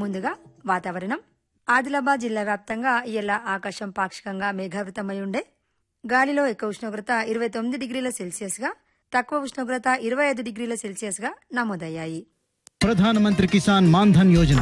ముందుగా వాతావరణం. ఆదిలాబాద్ జిల్లా వ్యాప్తంగా ఇయ్యాల ఆకాశం పాక్షికంగా మేఘావృతమై ఉండే. గాలిలో ఎక్కువ ఉష్ణోగ్రత 29 డిగ్రీల సెల్సియస్ గా, తక్కువ ఉష్ణోగ్రత 25 డిగ్రీల సెల్సియస్ గా నమోదయ్యాయి. ప్రధానమంత్రి కిసాన్ మాన్ ధన్ యోజన